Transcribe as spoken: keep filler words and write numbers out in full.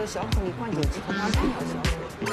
小孔里灌进去，把它干掉消。